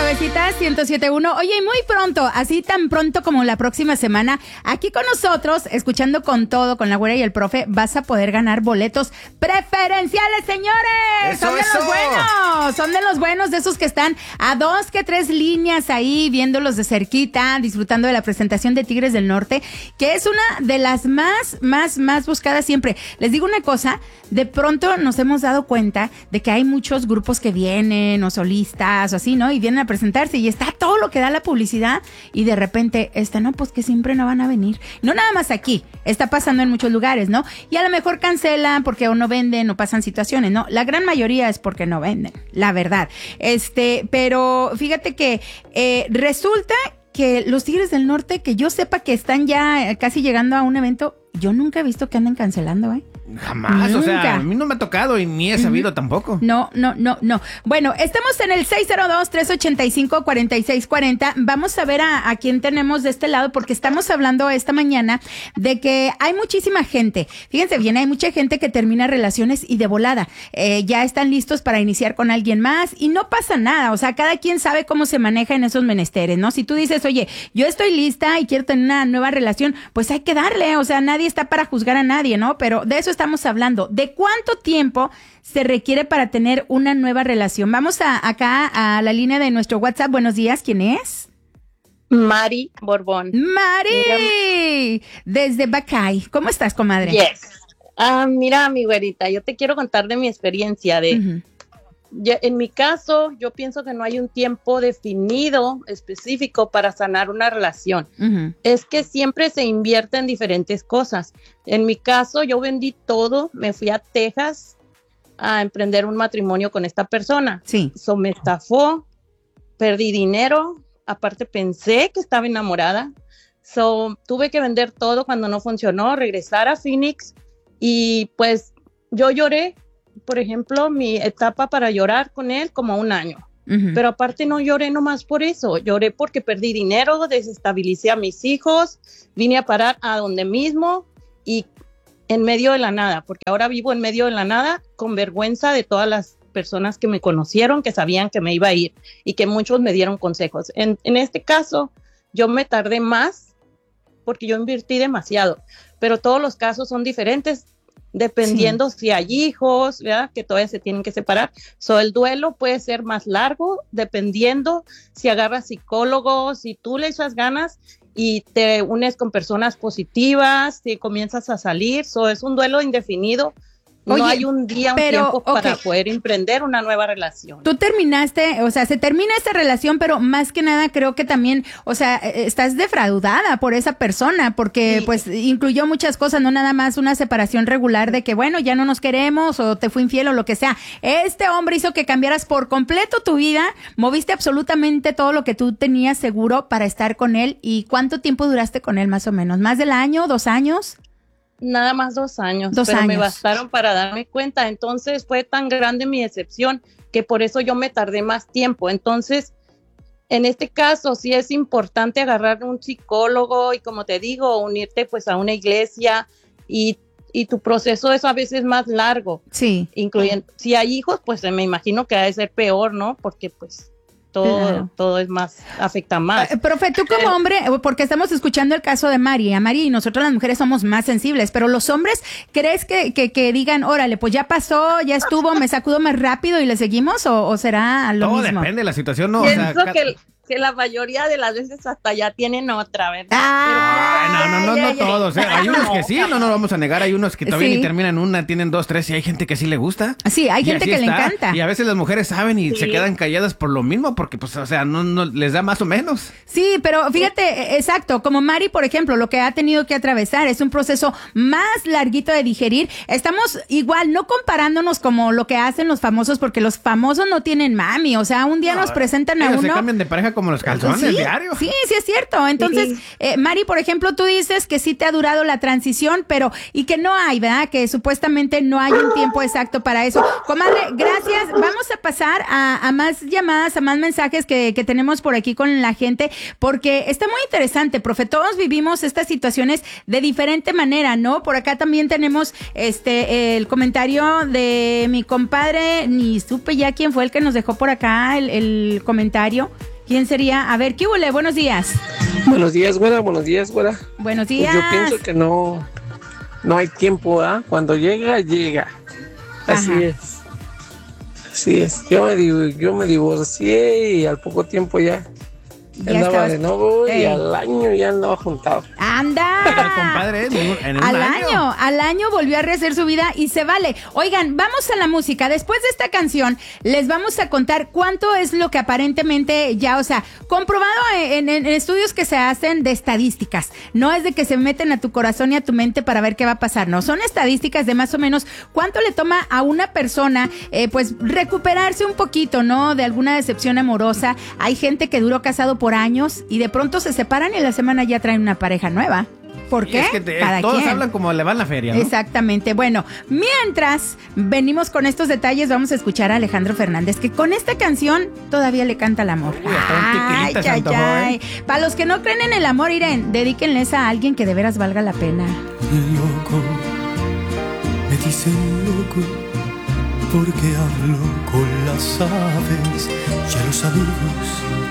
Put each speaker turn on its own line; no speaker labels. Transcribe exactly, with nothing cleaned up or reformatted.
Suavecita ciento siete punto uno. Oye, y muy pronto, así tan pronto como la próxima semana, aquí con nosotros, escuchando con todo, con la güera y el profe, vas a poder ganar boletos preferenciales, señores.
Eso,
son de
eso.
los buenos, son de los buenos, de esos que están a dos que tres líneas ahí, viéndolos de cerquita, disfrutando de la presentación de Tigres del Norte, que es una de las más, más, más buscadas siempre. Les digo una cosa, de pronto nos hemos dado cuenta de que hay muchos grupos que vienen, o solistas, o así, ¿no? Y vienen a presentarse y está todo lo que da la publicidad y de repente, esta, no, pues que siempre no van a venir. No nada más aquí, está pasando en muchos lugares, ¿no? Y a lo mejor cancelan porque o no venden o pasan situaciones, ¿no? La gran mayoría es porque no venden, la verdad. Este, pero fíjate que eh, resulta que los Tigres del Norte, que yo sepa que están ya casi llegando a un evento, yo nunca he visto que anden cancelando, ¿eh?
Jamás,
Nunca.
o sea, a mí no me ha tocado y ni he sabido uh-huh. tampoco.
No, no, no, no. Bueno, estamos en el seis cero dos, tres ocho cinco, cuatro seis cuatro cero. Vamos a ver a, a quién tenemos de este lado, porque estamos hablando esta mañana de que hay muchísima gente. Fíjense bien, hay mucha gente que termina relaciones y de volada. Eh, ya están listos para iniciar con alguien más y no pasa nada. O sea, cada quien sabe cómo se maneja en esos menesteres, ¿no? Si tú dices, oye, yo estoy lista y quiero tener una nueva relación, pues hay que darle. O sea, nadie está para juzgar a nadie, ¿no? Pero de eso estamos hablando. ¿De cuánto tiempo se requiere para tener una nueva relación? Vamos a acá a la línea de nuestro WhatsApp. Buenos días, ¿quién es?
Mari Borbón.
Mari, desde Bacay. ¿Cómo estás, comadre?
Yes. Ah, mira, mi güerita, yo te quiero contar de mi experiencia de... Uh-huh. Ya, en mi caso, yo pienso que no hay un tiempo definido, específico para sanar una relación. Uh-huh. Es que siempre se invierte en diferentes cosas. En mi caso, yo vendí todo, me fui a Texas a emprender un matrimonio con esta persona.
Sí.
So, me estafó, perdí dinero, aparte pensé que estaba enamorada. So, tuve que vender todo cuando no funcionó, regresar a Phoenix y pues yo lloré. Por ejemplo, mi etapa para llorar con él como un año. Uh-huh. Pero aparte no lloré nomás por eso. Lloré porque perdí dinero, desestabilicé a mis hijos, vine a parar a donde mismo y en medio de la nada, porque ahora vivo en medio de la nada con vergüenza de todas las personas que me conocieron, que sabían que me iba a ir y que muchos me dieron consejos. En, en este caso, yo me tardé más porque yo invertí demasiado, pero todos los casos son diferentes. Dependiendo sí. si hay hijos, ¿verdad? Que todavía se tienen que separar. So, el duelo puede ser más largo, dependiendo si agarras psicólogos, si tú le echas ganas y te unes con personas positivas, si comienzas a salir. So, es un duelo indefinido.
Oye,
no hay un día, un
pero,
tiempo
okay.
para poder emprender una nueva relación.
Tú terminaste, o sea, se termina esa relación, pero más que nada creo que también, o sea, estás defraudada por esa persona, porque sí. pues incluyó muchas cosas, no nada más una separación regular de que, bueno, ya no nos queremos o te fue infiel o lo que sea. Este hombre hizo que cambiaras por completo tu vida, moviste absolutamente todo lo que tú tenías seguro para estar con él. ¿Y cuánto tiempo duraste con él más o menos? ¿Más del año? ¿Dos años?
Nada más dos años,
dos
pero
años.
me bastaron para darme cuenta. Entonces fue tan grande mi decepción que por eso yo me tardé más tiempo. Entonces, en este caso sí es importante agarrar un psicólogo y, como te digo, unirte pues a una iglesia y, y tu proceso es a veces más largo.
Sí.
Incluyendo, si hay hijos, pues me imagino que ha de ser peor, ¿no? Porque pues... Todo, claro. todo es más, afecta más.
Uh, profe, tú como hombre, porque estamos escuchando el caso de Mari, a Mari y nosotros las mujeres somos más sensibles, pero los hombres, ¿crees que, que, que digan, órale, pues ya pasó, ya estuvo, me sacudo más rápido y le seguimos o, o será lo
todo
mismo?
Todo depende de la situación, ¿no?
Pienso
o sea,
que, que la mayoría de las veces hasta ya tienen otra, ¿verdad?
Ah,
Pero, no, no, no, no todos. ¿eh? Hay unos que sí, no nos vamos a negar. Hay unos que todavía sí. ni terminan una, tienen dos, tres, y hay gente que sí le gusta.
Sí, hay gente que
está.
le encanta.
Y a veces las mujeres saben y
sí.
se quedan calladas por lo mismo, porque, pues, o sea, no, no les da más o menos.
Sí, pero fíjate, exacto, como Mari, por ejemplo, lo que ha tenido que atravesar es un proceso más larguito de digerir. Estamos igual, no comparándonos como lo que hacen los famosos, porque los famosos no tienen mami. O sea, un día no, nos presentan a uno.
Se cambian de pareja como los calzones.
¿Sí?
Diario.
Sí, sí es cierto. Entonces, sí. eh, Mari, por ejemplo, tú dices que sí te ha durado la transición, pero y que no hay, ¿verdad? Que supuestamente no hay un tiempo exacto para eso. Comadre, gracias. Vamos a pasar a, a más llamadas, a más mensajes que, que tenemos por aquí con la gente, porque está muy interesante, profe. Todos vivimos estas situaciones de diferente manera, ¿no? Por acá también tenemos este el comentario de mi compadre, ni supe ya quién fue el que nos dejó por acá el, el comentario. ¿Quién sería? A ver, ¿qué hubo? Buenos días.
Buenos días, güera, buenos días, güera.
Buenos días.
Pues yo pienso que no, no hay tiempo, ¿ah? Cuando llega, llega. Así
Ajá.
es. Así es. Yo me, di- yo me divorcié y al poco tiempo ya,
Ya
andaba
estabas-
de nuevo
Ey.
y al año ya andaba juntado.
¡Anda!
Pero, compadre, en un, en un
Al
año.
año, al año volvió a rehacer su vida y se vale. Oigan, vamos a la música. Después de esta canción, les vamos a contar cuánto es lo que aparentemente ya, o sea, comprobado en, en- en estudios que se hacen de estadísticas. No es de que se meten a tu corazón y a tu mente para ver qué va a pasar. No, son estadísticas de más o menos cuánto le toma a una persona, eh, pues, recuperarse un poquito, ¿no? De alguna decepción amorosa. Hay gente que duró casado por años y de pronto se separan y en la semana ya traen una pareja nueva. ¿Por
Y
qué?
es que te-
Cada
todos
quien.
hablan como le va en la feria, ¿no?
Exactamente. Bueno, mientras venimos con estos detalles, vamos a escuchar a Alejandro Fernández, que con esta canción todavía le canta el amor.
Uy, hasta un tequilita se antojó, ¿eh?
Para los que no creen en el amor, Irene, dedíquenles a alguien que de veras valga la pena.
Loco, me dicen loco, porque hablo con las aves y a los amigos